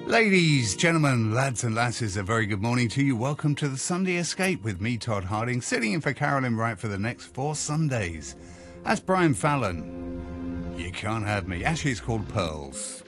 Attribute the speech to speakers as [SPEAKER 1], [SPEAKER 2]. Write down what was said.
[SPEAKER 1] Ladies, gentlemen, lads and lasses, a very good morning to you. Welcome to the Sunday Escape with me, Todd Harding, sitting in for Carolyn Wright for the next 4 Sundays. That's Brian Fallon. You can't have me. Actually, it's called Pearls.